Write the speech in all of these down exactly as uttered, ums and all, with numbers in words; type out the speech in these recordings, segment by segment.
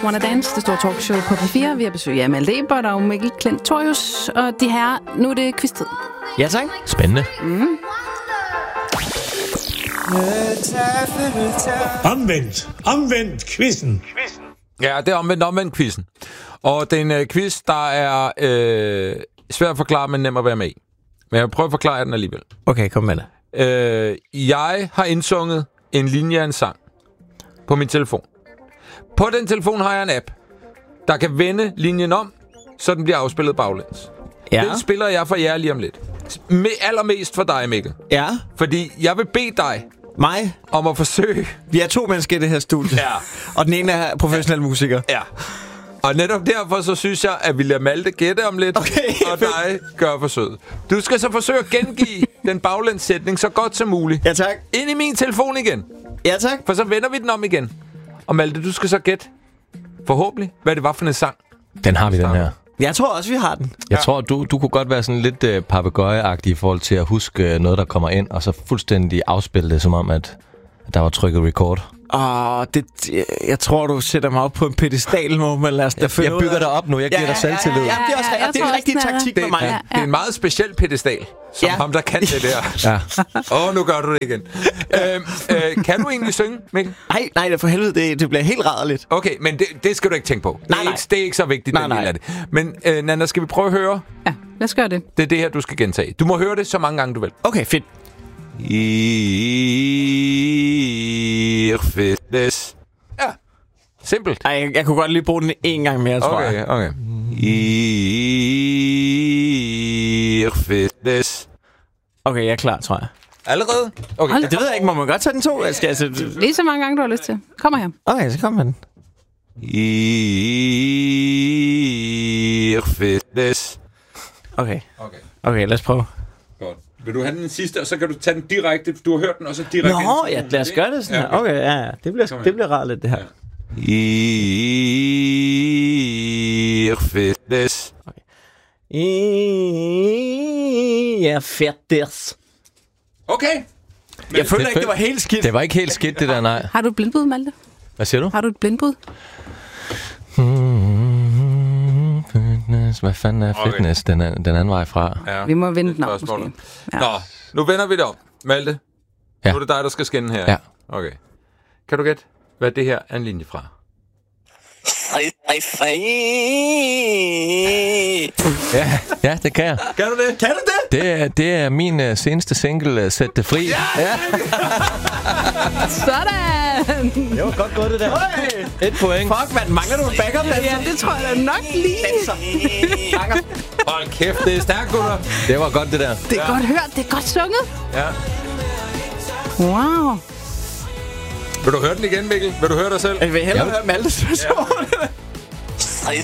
Wanna Dance, det store talkshow på P fire. Vi har besøg af Malte Ebert og Mikkel Klentorius. Og de her, nu er det quiz-tid. Ja, tak. Spændende. Mm. Omvendt. Omvendt quizzen. Ja, det er omvendt omvendt quizzen. Og det er en uh, quiz, der er øh, svær at forklare, men nem at være med i. Men jeg vil prøve at forklare den alligevel. Okay, kom med det. Øh, jeg har indsunget en linje af en sang på min telefon. På den telefon har jeg en app, der kan vende linjen om, så den bliver afspillet baglæns. Ja. Den spiller jeg for jer lige om lidt. Med allermest for dig, Mikkel. Ja. Fordi jeg vil bede dig Mig? om at forsøge. Vi er to mennesker i det her studie. Ja. Og den ene er professionel musiker. Ja. Og netop derfor så synes jeg, at vi lader Malte gætte om lidt, okay, og dig gør forsøget. Du skal så forsøge at gengive den baglæns-sætning så godt som muligt. Ja, tak. Ind i min telefon igen. Ja, tak. For så vender vi den om igen. Og Malte, du skal så gætte, forhåbentlig, hvad det var for en sang. Den har vi, den her. Jeg tror også, vi har den. Jeg ja. tror, du, du kunne godt være sådan lidt uh, papegøjeagtig i forhold til at huske uh, noget, der kommer ind, og så fuldstændig afspille det, som om, at, at der var trykket record. Åh, det, jeg tror, du sætter mig op på en pedestal, må man lade os da finde Jeg bygger dig op nu, jeg giver ja, dig selvtillid. Ja, ja, ja, ja, det er også ja, det er en rigtig taktik for mig. Det, Ja, ja. det er en meget speciel pedestal, som ja. ham, der kan det der. Ja. Åh, oh, nu gør du det igen. øhm, øh, kan du egentlig synge, Mikkel? Nej, nej, det er for helvede, det, det bliver helt rædderligt. Okay, men det, det skal du ikke tænke på. Det er, nej, nej. Ikke, det er ikke så vigtigt, nej, den nej. del af det. Men øh, Nana, skal vi prøve at høre? Ja, lad os gøre det. Det er det her, du skal gentage. Du må høre det så mange gange, du vil. Okay, fedt. Irfitness. Ja, simpelt. Ej, jeg, jeg kunne godt lige bruge den en gang mere, tror okay, jeg. Okay, okay. Irfitness. Okay, jeg er klar, tror jeg. Allerede? Okay. Hold Det ved jeg ikke, må man godt tage den to? Jeg skal, altså... Lige så mange gange, du har lyst til. Kommer her. Okay, så kom med den. Irfitness. Okay. Okay. Okay, lad os prøve. Godt. Vil du have den sidste, og så kan du tage den direkte. Du har hørt den, og så direkte. Nå, ja, lad os gøre det sådan her. Okay, ja, ja. Det bliver, det bliver rart lidt, det her. Irfitness. Okay. Ja, fedt. Okay. Jeg føler ikke, det var helt skidt. Det var ikke helt skidt, det der, nej. Har du et blindbud, Malte? Hvad siger du? Har du et blindbud? Hmm, fitness. Hvad fanden er fitness, okay. den, er, den anden vej fra? Ja. Vi må vente den om, måske. Ja. Nå, nu vender vi det om. Malte, ja. Nu er det dig, der skal skinne her. Ja. Okay. Kan du gætte, hvad det her er en linje fra? Ja, ja, det kan jeg. Kan du det? Kan du det? Det er, det er min uh, seneste single, uh, Sæt det fri. Ja! Ja. Sådan! Det var godt gået, det der. Hey. Et point. Fuck, man. Mangler du en backup danser? Ja, det tror jeg da nok lige. Hold kæft, det er stærkt, gutter. Det var godt, det der. Det er ja. godt hørt, det er godt sunget. Ja. Wow. Vil du høre den igen, Mikkel? Vil du høre dig selv? Jeg vil hellere høre Maltes version. Ah,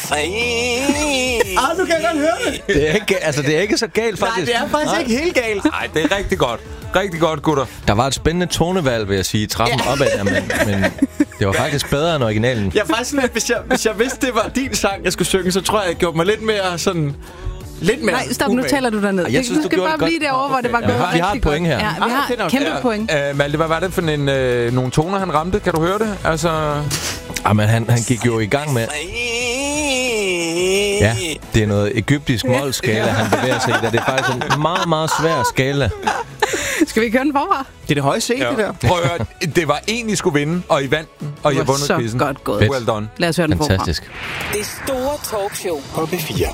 nu kan jeg godt høre det. Det er ikke, altså, det er ikke så galt, faktisk. Nej, det er faktisk Nej. ikke helt galt. Nej, det er rigtig godt. Rigtig godt, gutter. Der var et spændende tonevalg, vil jeg sige, trappen ja. opad der, men, men det var faktisk bedre end originalen. Jeg faktisk lidt, hvis jeg, hvis jeg vidste, det var din sang, jeg skulle synge, så tror jeg, jeg gjorde mig lidt mere sådan... Lidt mere Nej, stop, nu taler du derned. Jeg synes, du skal bare blive derovre, hvor det var ja. gået Vi rigtig har et point her. Ja, vi har et kæmpe ja. point. Uh, Malte, hvad var det for en, uh, nogle toner, han ramte? Kan du høre det? Altså... Jamen, han, han gik jo i gang med... Ja, det er noget egyptisk målskala, han bevæger sig i. Det er faktisk en meget, meget svær skala. Skal vi køre den forfra? Det er det høje C, ja. det der. Prøv at høre, det var en, I skulle vinde, og I vandt den, og I har vundet så quizzen. godt gået. Well done. Lad os høre den Fantastisk. forfra. Det store talkshow På P fire.